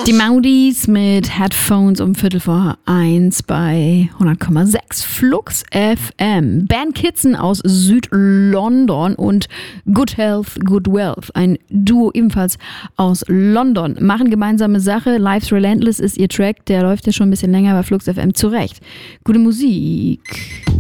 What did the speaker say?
Die Maudis mit Headphones um 1:15 bei 100,6 Flux FM. Ben Kitson aus Südlondon und Good Health, Good Wealth, ein Duo ebenfalls aus London, machen gemeinsame Sache. Life's Relentless ist ihr Track, der läuft ja schon ein bisschen länger bei Flux FM. Zurecht. Gute Musik.